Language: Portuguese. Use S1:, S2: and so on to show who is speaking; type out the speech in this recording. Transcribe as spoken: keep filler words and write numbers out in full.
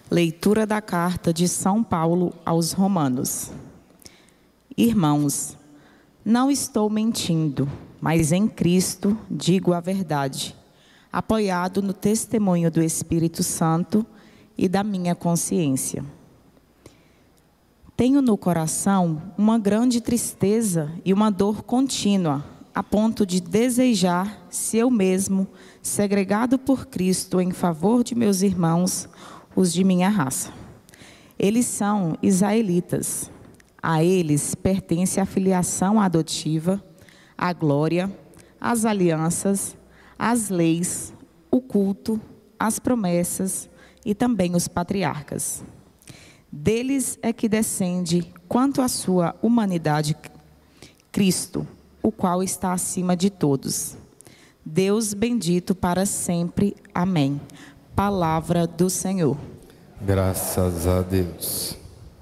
S1: Leitura da carta de São Paulo aos Romanos. Irmãos, não estou mentindo, mas em Cristo digo a verdade, apoiado no testemunho do Espírito Santo e da minha consciência. Tenho no coração uma grande tristeza e uma dor contínua, a ponto de desejar, se eu mesmo, segregado por Cristo em favor de meus irmãos, os de minha raça. Eles são israelitas. A eles pertence a filiação adotiva, a glória, as alianças, as leis, o culto, as promessas e também os patriarcas. Deles é que descende, quanto à sua humanidade, Cristo, o qual está acima de todos. Deus bendito para sempre. Amém. Palavra do Senhor.
S2: Graças a Deus.